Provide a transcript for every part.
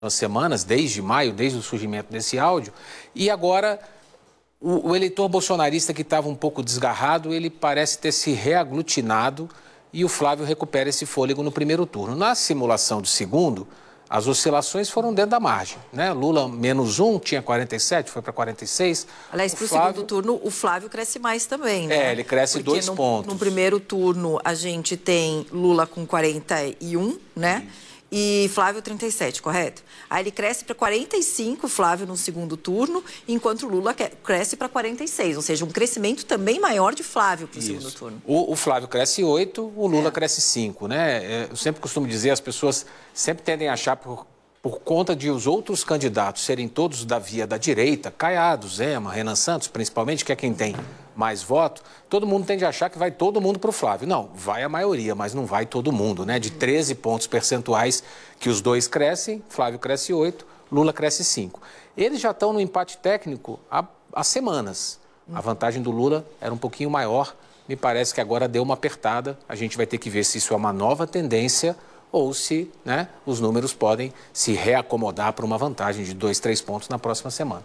semanas, desde maio, desde o surgimento desse áudio, e agora o eleitor bolsonarista que estava um pouco desgarrado, ele parece ter se reaglutinado e o Flávio recupera esse fôlego no primeiro turno. Na simulação do segundo, as oscilações foram dentro da margem, né? Lula -1, tinha 47, foi para 46. Aliás, para o segundo turno, o Flávio cresce mais também, né? Ele cresce porque 2 pontos. No primeiro turno, a gente tem Lula com 41, né? E Flávio 37, correto? Aí ele cresce para 45, Flávio, no segundo turno, enquanto Lula cresce para 46. Ou seja, um crescimento também maior de Flávio para o segundo turno. O Flávio cresce 8, o Lula cresce 5, né? Eu sempre costumo dizer, as pessoas sempre tendem a achar, por conta de os outros candidatos serem todos da via da direita, Caiado, Zema, Renan Santos, principalmente, que é quem tem mais voto, todo mundo tende a achar que vai todo mundo para o Flávio. Não, vai a maioria, mas não vai todo mundo, né? De 13 pontos percentuais que os dois crescem, Flávio cresce 8, Lula cresce 5. Eles já estão no empate técnico há semanas. A vantagem do Lula era um pouquinho maior, me parece que agora deu uma apertada. A gente vai ter que ver se isso é uma nova tendência ou se, né, os números podem se reacomodar para uma vantagem de 2, 3 pontos na próxima semana.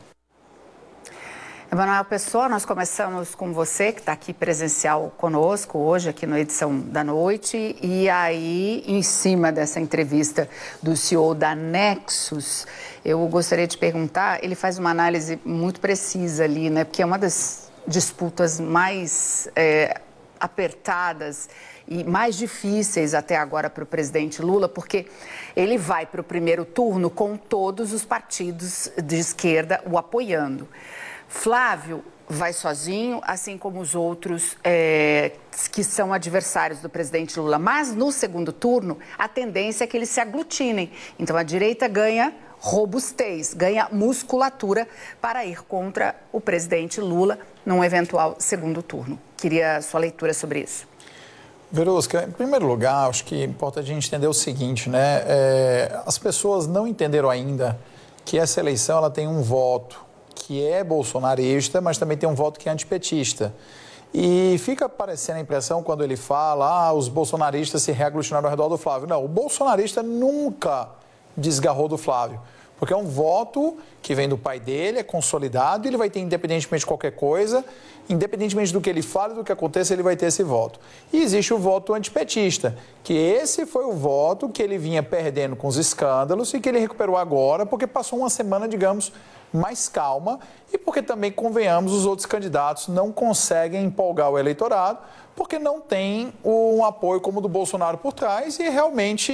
Emanuel Pessoa, nós começamos com você, que está aqui presencial conosco hoje, aqui na edição da noite. E aí, em cima dessa entrevista do CEO da Nexus, eu gostaria de perguntar, ele faz uma análise muito precisa ali, né? Porque é uma das disputas mais apertadas e mais difíceis até agora para o presidente Lula, porque ele vai para o primeiro turno com todos os partidos de esquerda o apoiando. Flávio vai sozinho, assim como os outros que são adversários do presidente Lula. Mas no segundo turno, a tendência é que eles se aglutinem. Então a direita ganha robustez, ganha musculatura para ir contra o presidente Lula num eventual segundo turno. Queria sua leitura sobre isso. Verusca, em primeiro lugar, acho que é importante a gente entender o seguinte, né? As pessoas não entenderam ainda que essa eleição ela tem um voto que é bolsonarista, mas também tem um voto que é antipetista. E fica parecendo a impressão quando ele fala, os bolsonaristas se reaglutinaram ao redor do Flávio. Não, o bolsonarista nunca desgarrou do Flávio, porque é um voto que vem do pai dele, é consolidado, e ele vai ter, independentemente de qualquer coisa, independentemente do que ele fale, do que aconteça, ele vai ter esse voto. E existe o voto antipetista, que esse foi o voto que ele vinha perdendo com os escândalos e que ele recuperou agora, porque passou uma semana, digamos, mais calma, e porque também, convenhamos, os outros candidatos não conseguem empolgar o eleitorado, porque não tem um apoio como o do Bolsonaro por trás, e realmente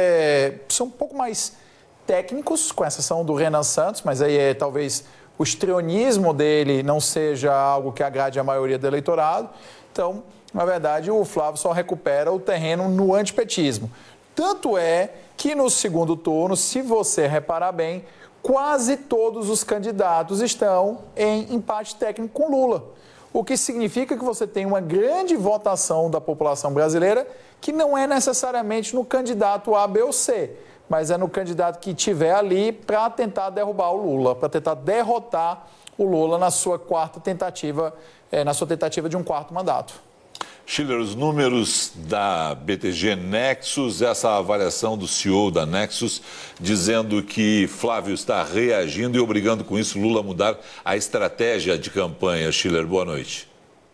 são um pouco mais técnicos, com exceção do Renan Santos, mas aí talvez o histrionismo dele não seja algo que agrade a maioria do eleitorado. Então, na verdade, o Flávio só recupera o terreno no antipetismo. Tanto é que no segundo turno, se você reparar bem, quase todos os candidatos estão em empate técnico com Lula. O que significa que você tem uma grande votação da população brasileira que não é necessariamente no candidato A, B ou C, mas é no candidato que estiver ali para tentar derrubar o Lula, para tentar derrotar o Lula na sua quarta tentativa, na sua tentativa de um quarto mandato. Schiller, os números da BTG Nexus, essa avaliação do CEO da Nexus, dizendo que Flávio está reagindo e obrigando com isso Lula a mudar a estratégia de campanha. Schiller, boa noite.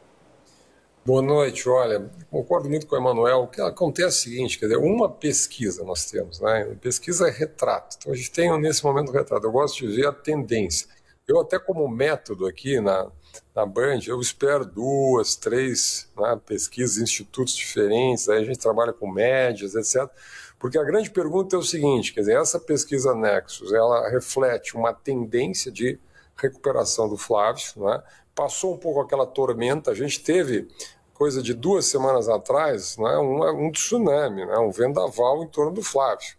Boa noite. Olha, concordo muito com o Emanuel. O que acontece é o seguinte, quer dizer, uma pesquisa nós temos, né? Pesquisa é retrato. Então a gente tem nesse momento retrato. Eu gosto de ver a tendência. Eu até como método aqui na Band, eu espero 2, 3 pesquisas, institutos diferentes, aí a gente trabalha com médias, etc. Porque a grande pergunta é o seguinte, quer dizer, essa pesquisa Nexus, ela reflete uma tendência de recuperação do Flávio, né? Passou um pouco aquela tormenta, a gente teve, coisa de 2 semanas atrás, né, um tsunami, né, um vendaval em torno do Flávio.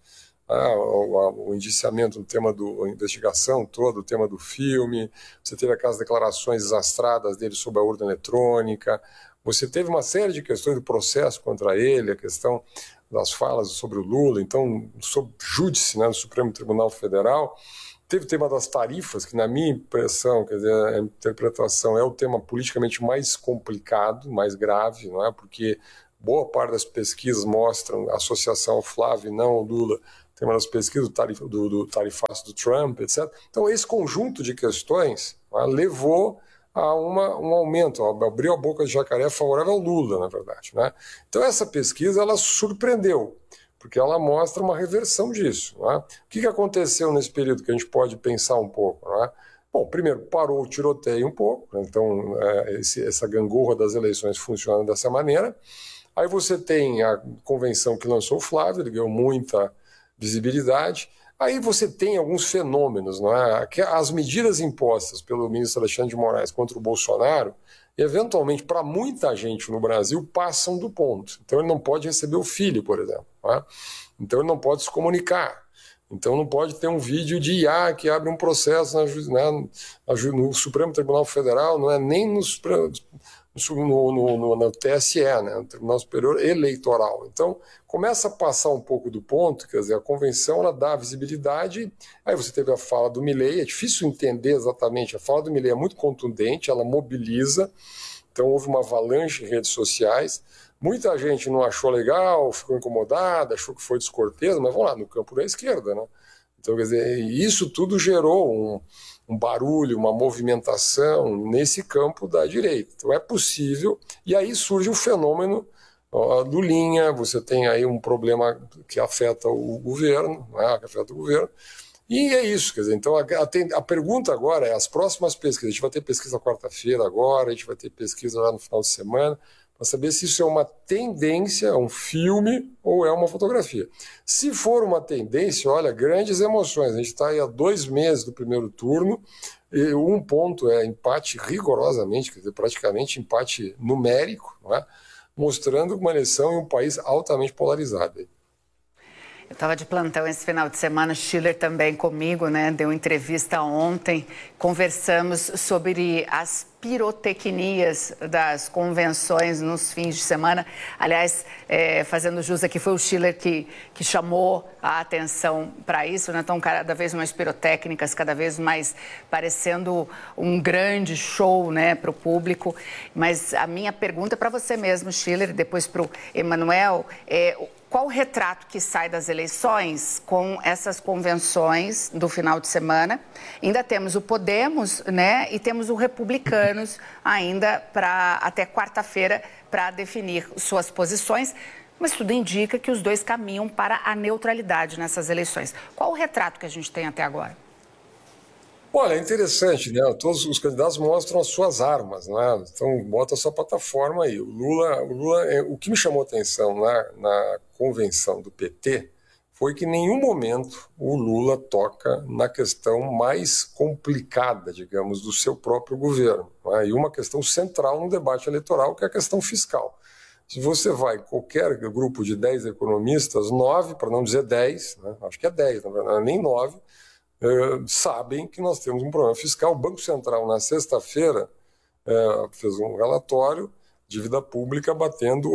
O indiciamento no tema da investigação toda, o tema do filme, você teve aquelas declarações desastradas dele sobre a urna eletrônica, você teve uma série de questões do processo contra ele, a questão das falas sobre o Lula, então, sobre júdice, né, no Supremo Tribunal Federal, teve o tema das tarifas, que na minha impressão, quer dizer, a interpretação é o tema politicamente mais complicado, mais grave, não é? Porque boa parte das pesquisas mostram a associação ao Flávio e não ao Lula tem uma das pesquisas do tarifaço do Trump, etc. Então, esse conjunto de questões, né, levou a um aumento, abriu a boca de jacaré favorável ao Lula, na verdade, né? Então, essa pesquisa, ela surpreendeu, porque ela mostra uma reversão disso, né? O que aconteceu nesse período que a gente pode pensar um pouco, né? Bom, primeiro, parou o tiroteio um pouco, né? Então essa gangorra das eleições funciona dessa maneira. Aí você tem a convenção que lançou o Flávio, ele ganhou muita visibilidade. Aí você tem alguns fenômenos, não é? As medidas impostas pelo ministro Alexandre de Moraes contra o Bolsonaro, eventualmente, para muita gente no Brasil, passam do ponto. Então ele não pode receber o filho, por exemplo, não é? Então ele não pode se comunicar. Então não pode ter um vídeo de IA que abre um processo no Supremo Tribunal Federal, não é nem no TSE, né, no Tribunal Superior Eleitoral. Então começa a passar um pouco do ponto, quer dizer, a convenção ela dá visibilidade. Aí você teve a fala do Milei, é difícil entender exatamente, a fala do Milei é muito contundente, ela mobiliza, então houve uma avalanche em redes sociais. Muita gente não achou legal, ficou incomodada, achou que foi descortês, mas vamos lá, no campo da esquerda, né? Então, quer dizer, isso tudo gerou um barulho, uma movimentação nesse campo da direita. Então é possível, e aí surge o fenômeno Lulinha, você tem aí um problema que afeta o governo, né? Que afeta o governo, e é isso, quer dizer, então a pergunta agora é, as próximas pesquisas, a gente vai ter pesquisa quarta-feira agora, a gente vai ter pesquisa lá no final de semana, para saber se isso é uma tendência, um filme ou é uma fotografia. Se for uma tendência, olha, grandes emoções. A gente está aí há 2 meses do primeiro turno, e um ponto é empate rigorosamente, quer dizer, praticamente empate numérico, não é? Mostrando uma eleição em um país altamente polarizado. Eu estava de plantão esse final de semana, Schiller também comigo, né? Deu entrevista ontem, conversamos sobre as pirotecnias das convenções nos fins de semana. Aliás, fazendo jus aqui, foi o Schiller que chamou a atenção para isso, né? Então, cada vez mais pirotécnicas, cada vez mais parecendo um grande show, né, para o público. Mas a minha pergunta para você mesmo, Schiller, depois para o Emanuel, qual o retrato que sai das eleições com essas convenções do final de semana? Ainda temos o Podemos, né, e temos o Republicanos ainda até quarta-feira para definir suas posições, mas tudo indica que os dois caminham para a neutralidade nessas eleições. Qual o retrato que a gente tem até agora? Olha, é interessante, né? Todos os candidatos mostram as suas armas, né? Então, bota a sua plataforma aí. O Lula, o que me chamou a atenção na convenção do PT foi que em nenhum momento o Lula toca na questão mais complicada, digamos, do seu próprio governo, né? E uma questão central no debate eleitoral, que é a questão fiscal. Se você vai, qualquer grupo de 10 economistas, 9, para não dizer 10, né? Acho que é 10, na verdade, nem 9, sabem que nós temos um problema fiscal. O Banco Central, na sexta-feira, fez um relatório, dívida pública batendo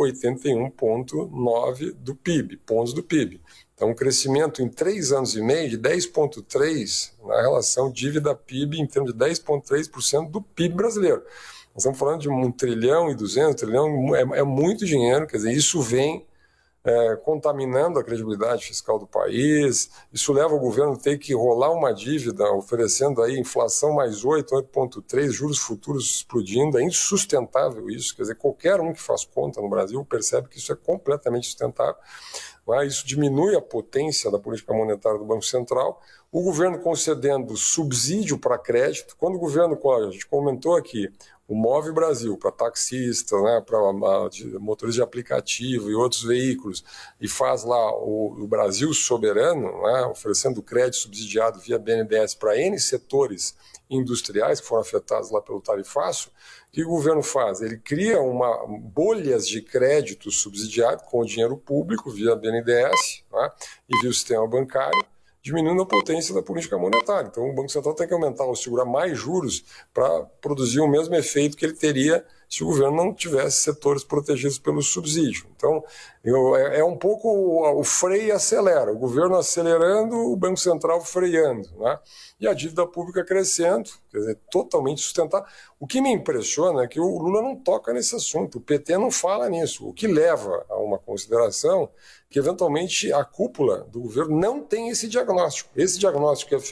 81,9 do PIB, pontos do PIB. Então, um crescimento em 3 anos e meio de 10,3 na relação dívida-PIB, em termos de 10,3% do PIB brasileiro. Nós estamos falando de 1 trilhão e 200, trilhão, é muito dinheiro, quer dizer, isso vem contaminando a credibilidade fiscal do país. Isso leva o governo a ter que rolar uma dívida, oferecendo aí inflação mais 8,3, juros futuros explodindo. É insustentável isso. Quer dizer, qualquer um que faz conta no Brasil percebe que isso é completamente sustentável. Isso diminui a potência da política monetária do Banco Central. O governo concedendo subsídio para crédito. Quando o governo, a gente comentou aqui, o Move Brasil para taxistas, né, para motoristas de aplicativo e outros veículos, e faz lá o Brasil Soberano, né, oferecendo crédito subsidiado via BNDES para N setores industriais que foram afetados lá pelo tarifaço. O que o governo faz? Ele cria bolhas de crédito subsidiado com o dinheiro público via BNDES, né, e via o sistema bancário, diminuindo a potência da política monetária. Então, o Banco Central tem que aumentar ou segurar mais juros para produzir o mesmo efeito que ele teria se o governo não tivesse setores protegidos pelo subsídio. Então, é um pouco o freio e acelera. O governo acelerando, o Banco Central freando, né? E a dívida pública crescendo, quer dizer, totalmente sustentável. O que me impressiona é que o Lula não toca nesse assunto, o PT não fala nisso, o que leva a uma consideração que eventualmente a cúpula do governo não tem esse diagnóstico. Esse diagnóstico que é